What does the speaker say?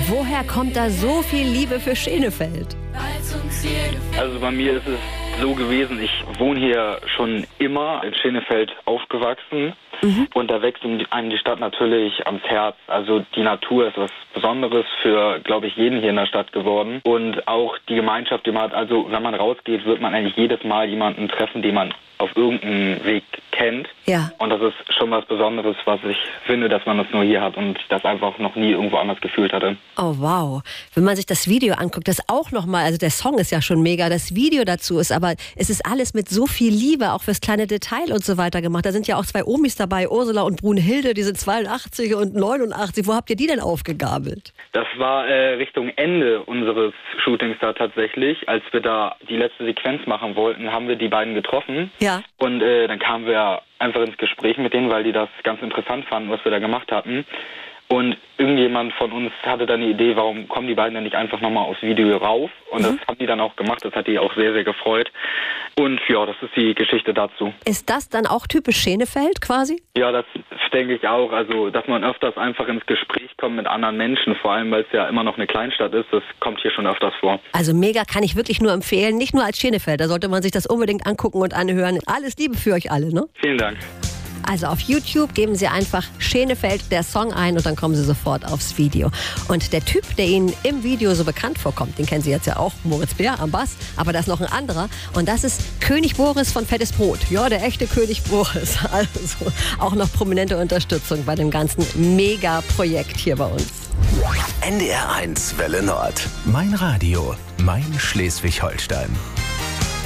Woher kommt da so viel Liebe für Schenefeld? Also bei mir ist es so gewesen, ich wohne hier schon immer in Schenefeld aufgewachsen. Und da wächst einem die Stadt natürlich ans Herz. Also die Natur ist was Besonderes für, glaube ich, jeden hier in der Stadt geworden. Und auch die Gemeinschaft, die man hat. Also wenn man rausgeht, wird man eigentlich jedes Mal jemanden treffen, den man auf irgendeinem Weg kennt. Ja. Und das ist schon was Besonderes, was ich finde, dass man das nur hier hat und das einfach noch nie irgendwo anders gefühlt hatte. Oh wow. Wenn man sich das Video anguckt, das auch nochmal, also der Song ist ja schon mega, das Video dazu ist, aber es ist alles mit so viel Liebe, auch fürs kleine Detail und so weiter gemacht. Da sind ja auch 2 Omis dabei, Ursula und Brunhilde, die sind 82 und 89. Wo habt ihr die denn aufgegabelt? Das war Richtung Ende unseres Shootings da tatsächlich. Als wir da die letzte Sequenz machen wollten, haben wir die beiden getroffen. Ja. Und dann kamen wir einfach ins Gespräch mit denen, weil die das ganz interessant fanden, was wir da gemacht hatten. Und irgendjemand von uns hatte dann die Idee, warum kommen die beiden denn nicht einfach nochmal aufs Video rauf? Und das haben die dann auch gemacht, das hat die auch sehr, sehr gefreut. Und ja, das ist die Geschichte dazu. Ist das dann auch typisch Schenefeld quasi? Ja, das denke ich auch. Also, dass man öfters einfach ins Gespräch kommt mit anderen Menschen, vor allem, weil es ja immer noch eine Kleinstadt ist, das kommt hier schon öfters vor. Also mega, kann ich wirklich nur empfehlen, nicht nur als Schenefeld, da sollte man sich das unbedingt angucken und anhören. Alles Liebe für euch alle, ne? Vielen Dank. Also auf YouTube geben Sie einfach Schenefeld, der Song ein und dann kommen Sie sofort aufs Video. Und der Typ, der Ihnen im Video so bekannt vorkommt, den kennen Sie jetzt ja auch, Moritz Bär am Bass, aber da ist noch ein anderer und das ist König Boris von Fettes Brot. Ja, der echte König Boris. Also auch noch prominente Unterstützung bei dem ganzen Mega-Projekt hier bei uns. NDR 1 Welle Nord. Mein Radio, mein Schleswig-Holstein.